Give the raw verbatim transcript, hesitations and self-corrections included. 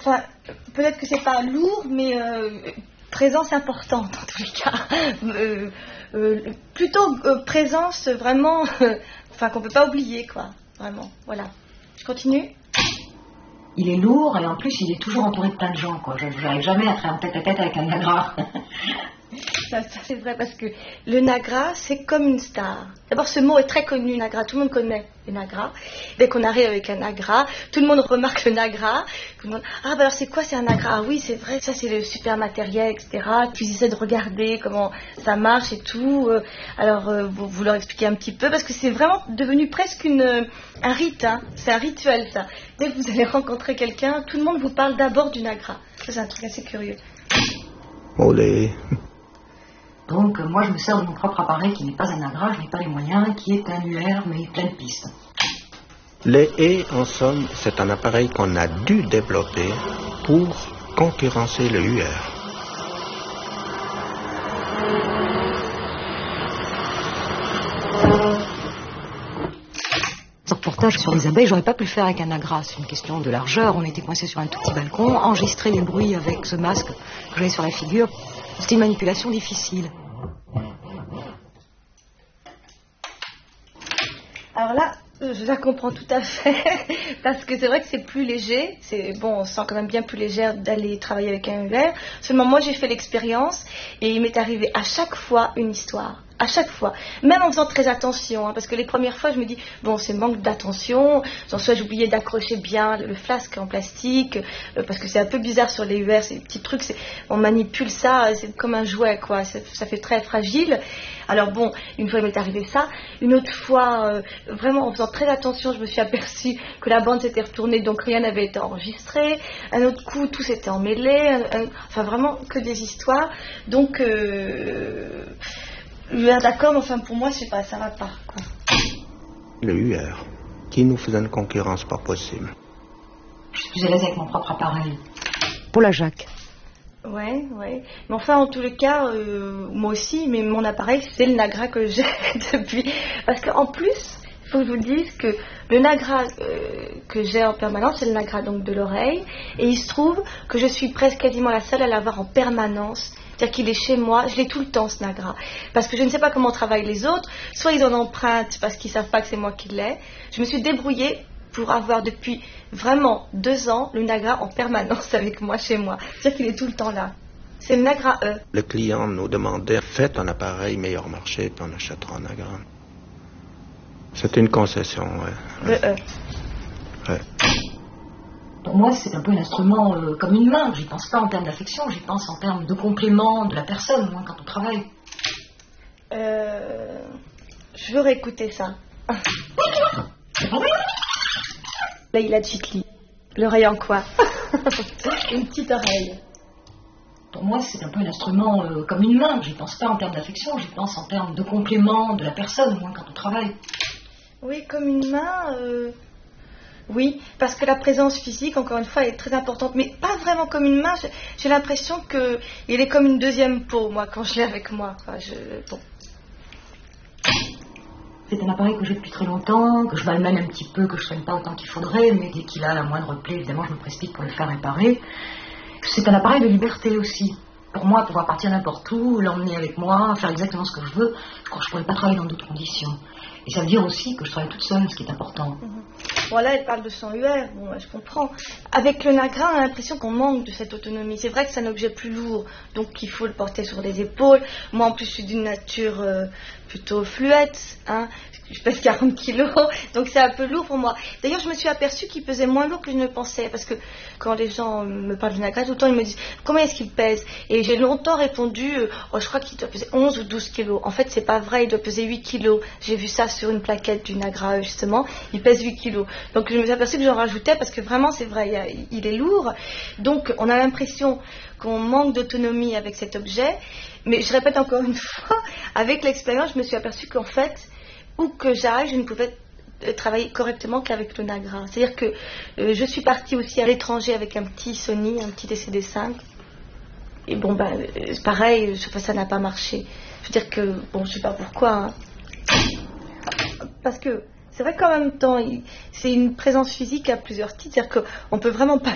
enfin, peut-être que c'est pas lourd, mais euh, présence importante en tous les cas. Euh, euh, plutôt euh, présence vraiment, euh, enfin qu'on peut pas oublier, quoi. Vraiment, voilà. Je continue. Il est lourd et en plus il est toujours entouré de plein de gens, quoi. Je n'arrive jamais à faire un tête-à-tête avec un Nagra. Ça, ça c'est vrai parce que le Nagra c'est comme une star. D'abord ce mot est très connu, Nagra, tout le monde connaît le Nagra. Dès qu'on arrive avec un Nagra, tout le monde remarque le Nagra. Tout le monde, ah bah alors c'est quoi, c'est un Nagra? Ah oui c'est vrai, ça c'est le super matériel, et cetera. Puis ils essaient de regarder comment ça marche et tout. Alors euh, vous, vous leur expliquez un petit peu parce que c'est vraiment devenu presque une, un rite, hein. C'est un rituel ça. Dès que vous allez rencontrer quelqu'un, tout le monde vous parle d'abord du Nagra. Ça c'est un truc assez curieux. Olé. Donc, moi, je me sers de mon propre appareil qui n'est pas un Nagra, je n'ai pas les moyens, qui est un U R, mais plein de pistes. Les haies, en somme, c'est un appareil qu'on a dû développer pour concurrencer le U R. Ce reportage sur les abeilles, j'aurais pas pu le faire avec un Nagra. C'est une question de largeur. On était coincés sur un tout petit balcon, enregistrer les bruits avec ce masque que j'avais sur la figure. C'était une manipulation difficile. Alors là, je la comprends tout à fait, parce que c'est vrai que c'est plus léger. C'est bon, on se sent quand même bien plus légère d'aller travailler avec un U R. Seulement, moi, j'ai fait l'expérience et il m'est arrivé à chaque fois une histoire. À chaque fois, même en faisant très attention, hein, parce que les premières fois je me dis, bon c'est manque d'attention, soit j'oubliais d'accrocher bien le flasque en plastique, euh, parce que c'est un peu bizarre sur les U R, ces petits trucs, c'est, on manipule ça, c'est comme un jouet quoi, ça, ça fait très fragile. Alors bon, une fois il m'est arrivé ça, une autre fois, euh, vraiment en faisant très attention, je me suis aperçue que la bande s'était retournée, donc rien n'avait été enregistré, un autre coup tout s'était emmêlé, un, un, enfin vraiment que des histoires, donc... Euh, Le U R d'accord, mais enfin pour moi, je sais pas, ça va pas, quoi. Le U R, qui nous faisait une concurrence pas possible. Je suis plus à l'aise avec mon propre appareil. Pour la Jacques. Ouais, ouais. Mais enfin, en tous les cas, euh, moi aussi, mais mon appareil, c'est le Nagra que j'ai depuis. Parce qu'en plus, il faut que je vous dise que le Nagra euh, que j'ai en permanence, c'est le Nagra donc de l'oreille. Et il se trouve que je suis presque quasiment la seule à l'avoir en permanence. C'est-à-dire qu'il est chez moi, je l'ai tout le temps ce Nagra. Parce que je ne sais pas comment travaillent les autres, soit ils en empruntent parce qu'ils ne savent pas que c'est moi qui l'ai. Je me suis débrouillée pour avoir depuis vraiment deux ans le Nagra en permanence avec moi chez moi. C'est-à-dire qu'il est tout le temps là. C'est le Nagra E. Le client nous demandait, faites un appareil meilleur marché, puis on achètera un Nagra. C'était une concession, ouais. Le E. Ouais. Pour moi, c'est un peu un instrument euh, comme une main. J'y pense pas en termes d'affection, j'y pense en termes de complément de la personne, moi, quand on travaille. Euh... Je veux réécouter ça. Là, il a de Chicli. L'oreille en quoi? Une petite oreille. Pour moi, c'est un peu un instrument euh, comme une main. J'y pense pas en termes d'affection, j'y pense en termes de complément de la personne, moi, quand on travaille. Oui, comme une main... Euh... Oui, parce que la présence physique, encore une fois, est très importante, mais pas vraiment comme une main. J'ai l'impression qu'il est comme une deuxième peau, moi, quand je l'ai avec moi. Enfin, je... bon. C'est un appareil que j'ai depuis très longtemps, que je malmène un petit peu, que je ne soigne pas autant qu'il faudrait, mais dès qu'il a la moindre plaie, évidemment, je me précipite pour le faire réparer. C'est un appareil de liberté aussi. Pour moi, pouvoir partir n'importe où, l'emmener avec moi, faire exactement ce que je veux, je crois que je ne pourrais pas travailler dans d'autres conditions. Et ça veut dire aussi que je travaille toute seule, ce qui est important. Mmh. Bon, là, elle parle de son U R, bon, je comprends. Avec le Nagra, on a l'impression qu'on manque de cette autonomie. C'est vrai que c'est un objet plus lourd, donc il faut le porter sur les épaules. Moi, en plus, je suis d'une nature euh, plutôt fluette, hein. Je pèse quarante kilos, donc c'est un peu lourd pour moi. D'ailleurs, je me suis aperçue qu'il pesait moins lourd que je ne le pensais, parce que quand les gens me parlent du Nagra, tout le temps ils me disent combien est-ce qu'il pèse? Et j'ai longtemps répondu, euh, oh, je crois qu'il doit peser onze ou douze kilos. En fait, c'est pas vrai, il doit peser huit kilos. J'ai vu ça sur une plaquette du Nagra, justement, il pèse huit kilos. Donc je me suis aperçue que j'en rajoutais, parce que vraiment, c'est vrai, il, a, il est lourd. Donc on a l'impression qu'on manque d'autonomie avec cet objet. Mais je répète encore une fois, avec l'expérience, je me suis aperçue qu'en fait, où que j'aille, je ne pouvais travailler correctement qu'avec le Nagra. C'est-à-dire que euh, je suis partie aussi à l'étranger avec un petit Sony, un petit D C D cinq. Et bon, ben, euh, pareil, je, ça n'a pas marché. Je veux dire que, bon, je ne sais pas pourquoi. Hein. Parce que c'est vrai qu'en même temps, il, c'est une présence physique à plusieurs titres. C'est-à-dire qu'on ne peut vraiment pas